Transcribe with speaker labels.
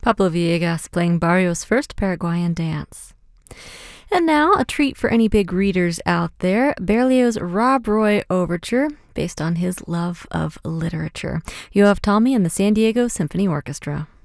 Speaker 1: Pablo Villegas playing Barrios' first Paraguayan dance. And now, a treat for any big readers out there, Berlioz' Rob Roy Overture, based on his love of literature. Yoav Talmi and the San Diego Symphony Orchestra.